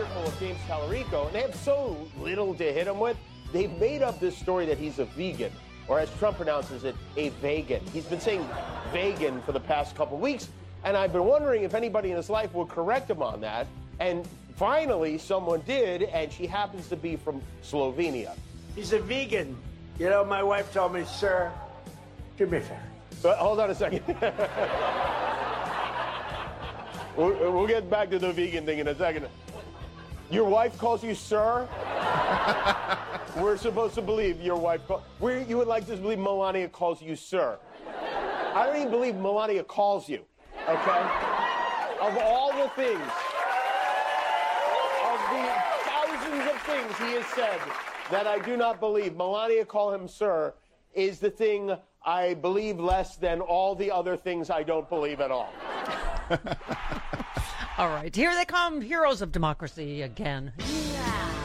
fearful of James Tallarico, and they have so little to hit him with, they've made up this story that he's a vegan, or as Trump pronounces it, a vegan. He's been saying vegan for the past couple weeks, and I've been wondering if anybody in his life would correct him on that. And finally, someone did, and she happens to be from Slovenia. He's a vegan. You know, my wife told me, sir, do me a favor. Hold on a second. We'll get back to the vegan thing in a second. Your wife calls you sir? We're supposed to believe your wife you would like to believe Melania calls you sir. I don't even believe Melania calls you, okay? Of all the things, of the thousands of things he has said that I do not believe, Melania call him sir is the thing I believe less than all the other things I don't believe at all. All right, here they come, heroes of democracy again.